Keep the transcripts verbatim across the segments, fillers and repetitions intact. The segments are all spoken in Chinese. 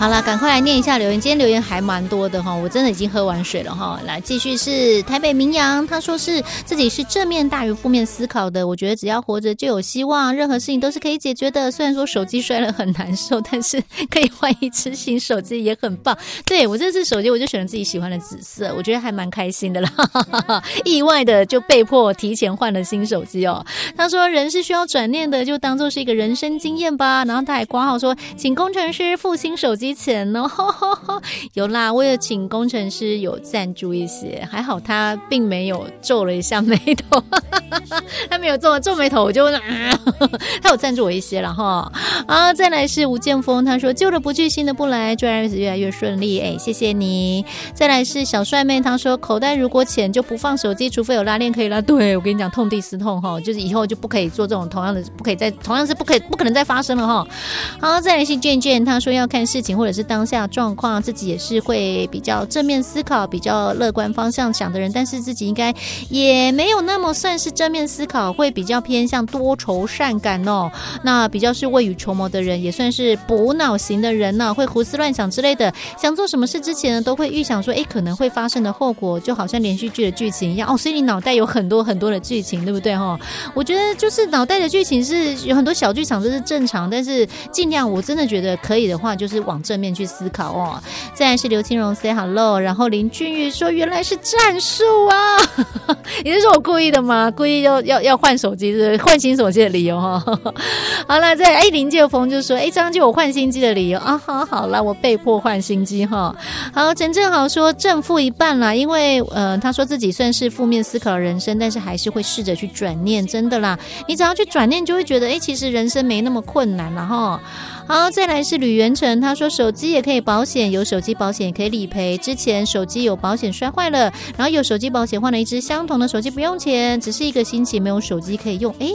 好了，赶快来念一下留言，今天留言还蛮多的哈，我真的已经喝完水了哈。来继续是台北明阳，他说是自己是正面大于负面思考的，我觉得只要活着就有希望，任何事情都是可以解决的。虽然说手机摔了很难受，但是可以换一只新手机也很棒。对，我这次手机我就选了自己喜欢的紫色，我觉得还蛮开心的啦，意外的就被迫提前换了新手机哦。他说人是需要转念的，就当做是一个人生经验吧。然后他还括号说请工程师付新手机钱哦，有啦，我有请工程师有赞助一些，还好他并没有皱了一下眉头，他没有皱皱眉头，我就、啊、他有赞助我一些了哈。啊，再来是吴建峰，他说旧的不去，新的不来，祝日子越来越顺利，哎，谢谢你。再来是小帅妹，他说口袋如果浅就不放手机，除非有拉链可以拉。对，我跟你讲，痛定思痛哈，就是以后就不可以做这种同样的，不可以再同样是不可以不可能再发生了哈。好，再来是卷卷，他说要看事情或者是当下状况，自己也是会比较正面思考，比较乐观方向想的人，但是自己应该也没有那么算是正面思考，会比较偏向多愁善感哦。那比较是未雨绸缪的人，也算是补脑型的人呢、啊，会胡思乱想之类的。想做什么事之前呢，都会预想说，哎，可能会发生的后果，就好像连续剧的剧情一样哦。所以你脑袋有很多很多的剧情，对不对哈？我觉得就是脑袋的剧情是有很多小剧场，这是正常，但是尽量我真的觉得可以的话，就是往正面去思考哦。再来是刘青荣 say hello， 然后林俊宇说原来是战术啊，也就是我故意的吗？故意要要要换手机，是换新手机的理由哈。好了，再哎林介峰就说哎，这样就我换新机的理由啊。好好了，我被迫换新机哈。好，陈正豪说正负一半啦，因为呃他说自己算是负面思考的人生，但是还是会试着去转念，真的啦，你只要去转念，就会觉得哎，其实人生没那么困难了哈。好，再来是吕元成，他说手机也可以保险，有手机保险也可以理赔。之前手机有保险摔坏了，然后有手机保险换了一只相同的手机不用钱，只是一个星期没有手机可以用。诶，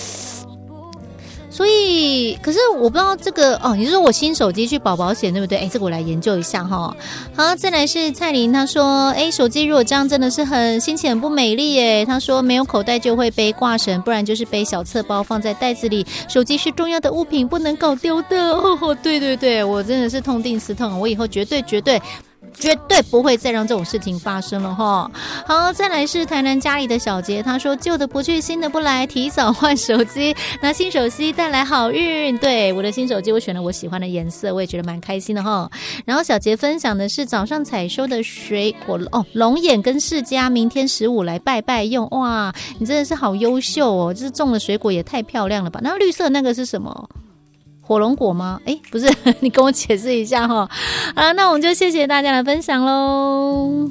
所以可是我不知道这个哦，你是说我新手机去保保险对不对？哎，这个我来研究一下哈。好，再来是蔡琳，他说哎，手机如果这样真的是很心情很不美丽耶。他说没有口袋就会背挂绳，不然就是背小册包放在袋子里。手机是重要的物品，不能搞丢的哦。对对对，我真的是痛定思痛，我以后绝对绝对绝对不会再让这种事情发生了哈。好，再来是台南家里的小杰，他说旧的不去，新的不来，提早换手机，拿新手机带来好运。对，我的新手机我选了我喜欢的颜色，我也觉得蛮开心的哈。然后小杰分享的是早上采收的水果哦，龙眼跟释迦，明天十五来拜拜用。哇，你真的是好优秀哦，就是种的水果也太漂亮了吧。那绿色那个是什么？火龙果吗？哎，不是，你跟我解释一下哈。啊，那我们就谢谢大家的分享喽。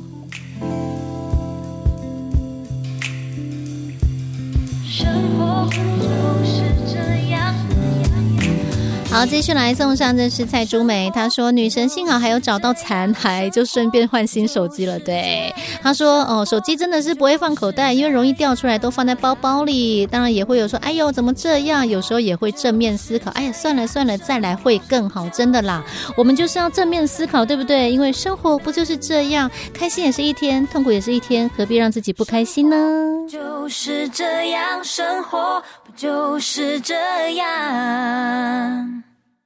生活就是这样。好，继续来送上这是蔡珠梅，她说女神幸好还有找到残骸，就顺便换新手机了。对，她说哦，手机真的是不会放口袋，因为容易掉出来，都放在包包里。当然也会有说哎呦怎么这样，有时候也会正面思考，哎呀算了算了，再来会更好，真的啦，我们就是要正面思考，对不对？因为生活不就是这样，开心也是一天，痛苦也是一天，何必让自己不开心呢？就是这样，生活不就是这样。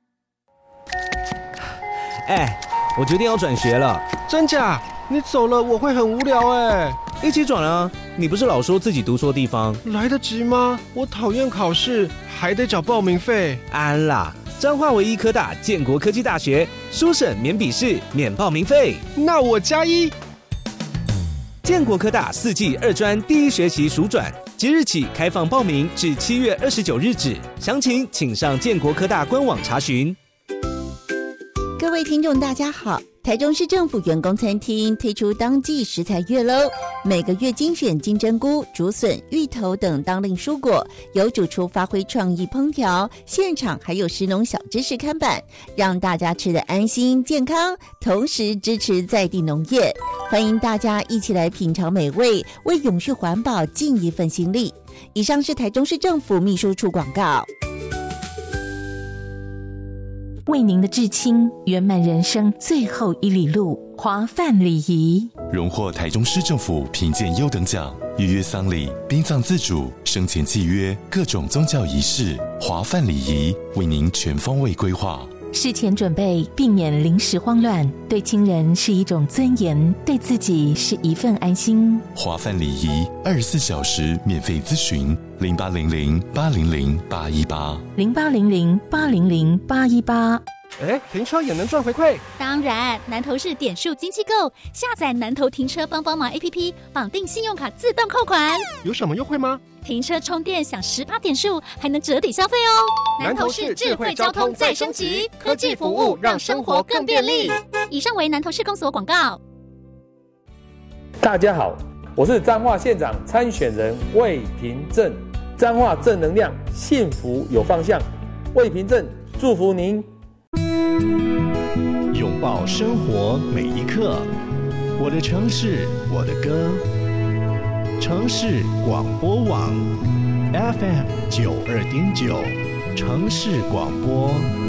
哎，我决定要转学了。 真假？你走了我会很无聊哎。 一起转啊！你不是老说自己读错地方？ 来得及吗？我讨厌考试，还得缴报名费。 安啦，彰化唯一科大建国科技大学，书审免笔试，免报名费。 那我加一。 建国科大四季二专第一学期暑转，即日起开放报名至七月二十九日止，详情请上建国科大官网查询。 各位听众大家好，台中市政府员工餐厅推出当季食材月喽，每个月精选金针菇、竹笋、芋头等当令蔬果，由主厨发挥创意烹调，现场还有食农小知识看板，让大家吃得安心健康，同时支持在地农业。欢迎大家一起来品尝美味，为永续环保尽一份心力。以上是台中市政府秘书处广告。 为您的至亲圆满人生最后一里路，华范礼仪荣获台中市政府评鉴优等奖，预约丧礼、殡葬自主、生前契约、各种宗教仪式，华范礼仪为您全方位规划。 事前准备，避免临时慌乱，对亲人是一种尊严，对自己是一份安心。 华范礼仪二十四小时免费咨询，零八零零八零零八一八， 零八零零八零零八一八。 哎，停车也能赚回馈？ 当然，南投是点数经济购，下载南投停车帮帮忙 A P P， 绑定信用卡自动扣款。 有什么优惠吗？ 停车充电享 百分之十 点数，还能折抵消费哦。 南投市智慧交通再升级，科技服务让生活更便利。 以上为南投市公所广告。 大家好，我是彰化县长参选人魏平正，彰化正能量，幸福有方向。魏平正祝福您。 拥抱生活每一刻，我的城市，我的歌。城市广播网 F M 九二点九，城市广播。